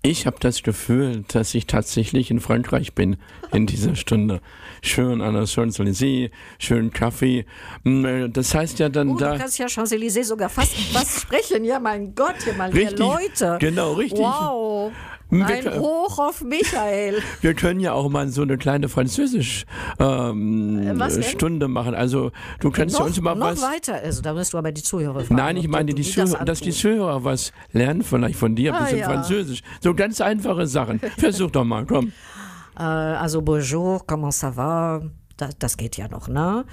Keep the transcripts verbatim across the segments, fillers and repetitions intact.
Ich habe das Gefühl, dass ich tatsächlich in Frankreich bin in dieser Stunde. Schön an der Champs-Élysées, schön Kaffee. Das heißt ja dann oh, da... Du kannst ja Champs-Élysées sogar fast was sprechen. Ja, mein Gott, hier mal richtig, hier Leute. Genau, richtig. Wow. Wir Ein können- Hoch auf Michael. Wir können ja auch mal so eine kleine Französisch-Stunde was denn? Stunde machen. Also du kannst ja noch, uns mal noch was... weiter. Also, da musst du aber die Zuhörer fragen. Nein, ich ob meine, du- die wie das Zuhörer, dass die antun. Zuhörer was lernen vielleicht von dir, ein Ah, bisschen ja. Französisch. So ganz einfache Sachen. Versuch doch mal, komm. Äh, also bonjour, comment ça va? Das, das geht ja noch, ne?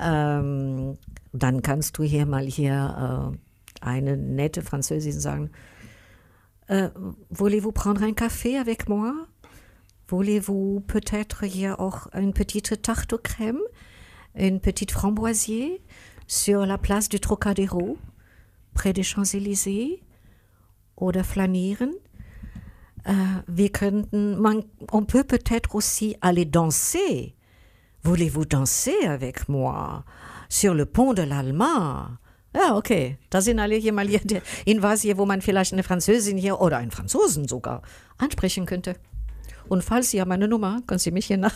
Ähm, dann kannst du hier mal hier äh, eine nette Französin sagen. Äh, voulez-vous prendre un café avec moi? Voulez-vous peut-être hier auch une petite tarte aux crème? Une petite framboisier sur la place du Trocadéro? Près des Champs-Élysées? Oder flanieren? Äh, wir könnten, man, on peut peut-être aussi aller danser. Voulez-vous danser avec moi? Sur le pont de l'Alma? Ja, okay. Da sind alle hier mal hier in was hier, wo man vielleicht eine Französin hier oder einen Franzosen sogar ansprechen könnte. Und falls Sie haben meine Nummer, können Sie mich hier nach,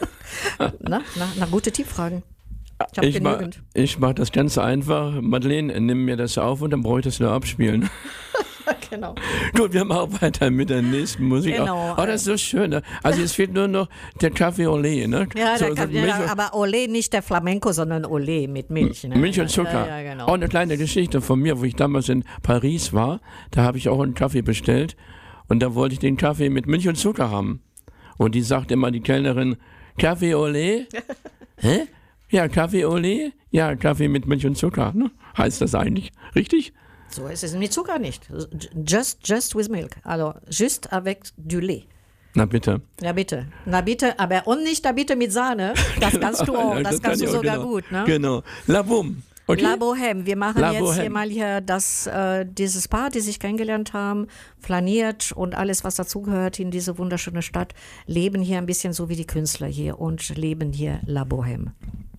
nach, nach, nach gute Tipp fragen. Ich habe Ich, ma, genügend. ich mache das ganz einfach. Madeleine, nimm mir das auf und dann brauche ich das nur abspielen. Genau. Gut, wir machen weiter mit der nächsten Musik. Genau. Oh, das ist so schön. Ne? Also es fehlt nur noch der Kaffee Olé. Ne? Ja, so, der kann, so Milch, ja, aber Olé, nicht der Flamenco, sondern Olé mit Milch. Ne? Milch und Zucker. Ja, ja, genau. Auch eine kleine Geschichte von mir, wo ich damals in Paris war. Da habe ich auch einen Kaffee bestellt. Und da wollte ich den Kaffee mit Milch und Zucker haben. Und die sagt immer, die Kellnerin, Kaffee Olé? Hä? Ja, Kaffee Olé? Ja, Kaffee mit Milch und Zucker. Ne? Heißt das eigentlich. Richtig? So ist es mit Zucker nicht. Just, just with milk. Also, just avec du lait. Na bitte. Ja, bitte. Na bitte, aber und nicht da bitte mit Sahne. Das kannst du auch. Ja, Das, kann kannst du ich auch, sogar genau. gut, ne? Genau. La Boum. Okay? La Bohème. Wir machen La jetzt Bohème. hier mal hier das, äh, dieses Paar, die sich kennengelernt haben, flaniert und alles, was dazugehört in diese wunderschöne Stadt, leben hier ein bisschen so wie die Künstler hier und leben hier La Bohème.